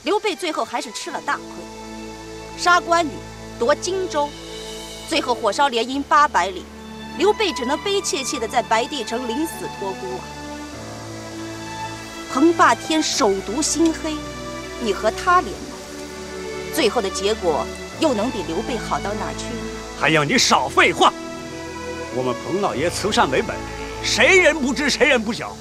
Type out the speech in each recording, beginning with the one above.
刘备最后还是吃了大亏，杀关羽，夺荆州，最后火烧连营800里，刘备只能悲切切地在白帝城临死托孤啊。彭霸天手毒心黑，你和他联盟，最后的结果又能比刘备好到哪儿去呢？ 还要你少废话！我们彭老爷慈善为本，谁人不知谁人不晓。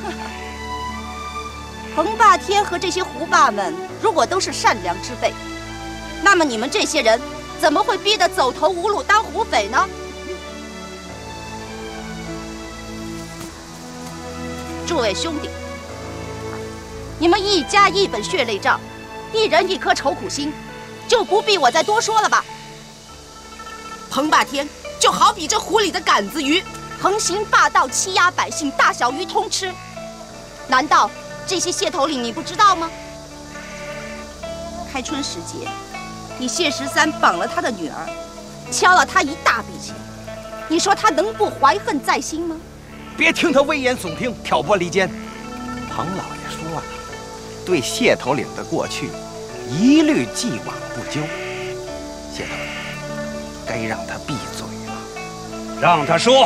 彭霸天和这些胡霸们，如果都是善良之辈，那么你们这些人怎么会逼得走投无路当胡匪呢？诸位兄弟，你们一家一本血泪账，一人一颗愁苦心，就不必我再多说了吧。彭霸天就好比这湖里的杆子鱼，横行霸道，欺压百姓，大小鱼通吃。难道这些谢头领你不知道吗？开春时节，你谢13绑了他的女儿，敲了他一大笔钱，你说他能不怀恨在心吗？ 别听他危言耸听，挑拨离间。彭老爷说了，对谢头领的过去一律既往不咎。谢头领该让他闭嘴了。 让他说。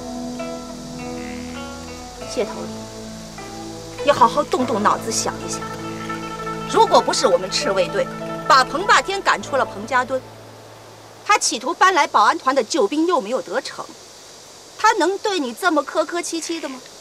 谢头领，你好好动动脑子想一想，如果不是我们赤卫队把彭霸天赶出了彭家墩，他企图搬来保安团的救兵又没有得逞，他能对你这么客客气气的吗？